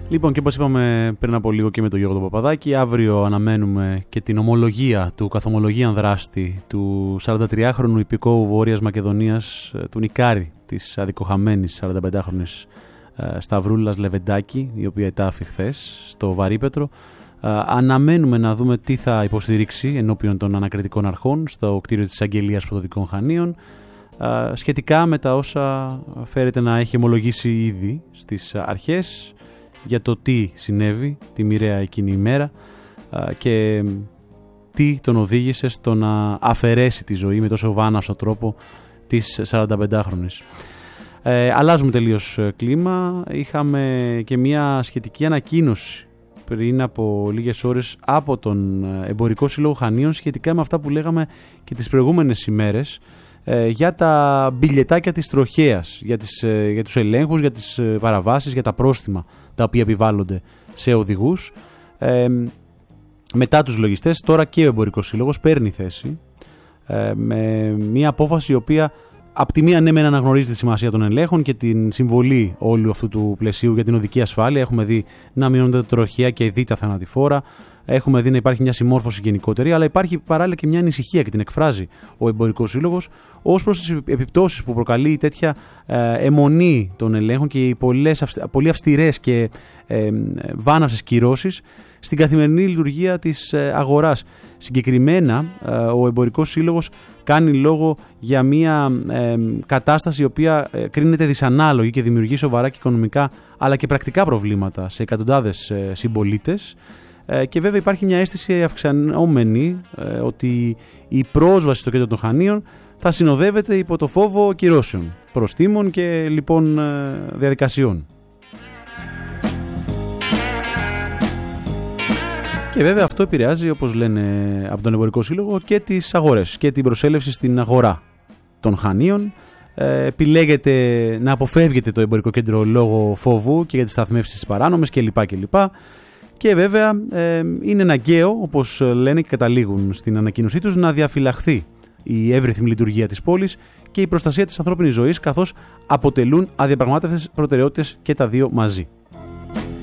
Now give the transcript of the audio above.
Λοιπόν, και όπως είπαμε πριν από λίγο και με τον Γιώργο τον Παπαδάκη, αύριο αναμένουμε και την ομολογία του καθομολογίαν δράστη του 43χρονου υπηκόου Βόρειας Μακεδονίας, του νικάρη της αδικοχαμένης 45χρονης Σταυρούλας Λεβεντάκη, η οποία ετάφη χθες στο Βαρύπετρο. Αναμένουμε να δούμε τι θα υποστηρίξει ενώπιον των ανακριτικών αρχών στο κτίριο της Αγγελίας Πρωτοδικών Χανίων, σχετικά με τα όσα φέρεται να έχει ομολογήσει ήδη στις αρχές για το τι συνέβη τη μοιραία εκείνη ημέρα και τι τον οδήγησε στο να αφαιρέσει τη ζωή με τόσο βάναυσο τρόπο της 45χρονης. Αλλάζουμε τελείως κλίμα. Είχαμε και μια σχετική ανακοίνωση πριν από λίγες ώρες από τον Εμπορικό Σύλλογο Χανίων σχετικά με αυτά που λέγαμε και τις προηγούμενες ημέρες για τα μπιλιετάκια της τροχέας, για τους ελέγχους, για τις παραβάσεις, για τα πρόστιμα τα οποία επιβάλλονται σε οδηγούς. Μετά τους λογιστές, τώρα και ο Εμπορικός Σύλλογος παίρνει θέση με μια απόφαση η οποία απ' τη μία ναι μεν αναγνωρίζει τη σημασία των ελέγχων και την συμβολή όλου αυτού του πλαισίου για την οδική ασφάλεια. Έχουμε δει να μειώνονται τα τροχαία και δει τα θανατηφόρα. Έχουμε δει να υπάρχει μια συμμόρφωση γενικότερη, αλλά υπάρχει παράλληλα και μια ανησυχία και την εκφράζει ο Εμπορικός Σύλλογος ως προς τις επιπτώσεις που προκαλεί τέτοια αιμονή των ελέγχων και οι πολύ αυστηρές και βάναυσες κυρώσεις στην καθημερινή λειτουργία της αγοράς. Συγκεκριμένα, ο Εμπορικός Σύλλογος κάνει λόγο για μια κατάσταση η οποία κρίνεται δυσανάλογη και δημιουργεί σοβαρά και οικονομικά αλλά και πρακτικά προβλήματα σε εκατοντάδες συμπολίτες. Και βέβαια υπάρχει μια αίσθηση αυξανόμενη ότι η πρόσβαση στο κέντρο των Χανίων θα συνοδεύεται υπό το φόβο κυρώσεων, προστίμων και λοιπόν διαδικασιών. Και βέβαια αυτό επηρεάζει, όπως λένε από τον Εμπορικό Σύλλογο, και τις αγορές και την προσέλευση στην αγορά των Χανίων. Επιλέγεται να αποφεύγεται το εμπορικό κέντρο λόγω φόβου και για τις σταθμεύσεις παράνομες κλπ. Και βέβαια είναι αναγκαίο, όπως λένε και καταλήγουν στην ανακοίνωσή τους, να διαφυλαχθεί η εύρυθμη λειτουργία της πόλης και η προστασία της ανθρώπινης ζωής, καθώς αποτελούν αδιαπραγμάτευτες προτεραιότητες και τα δύο μαζί.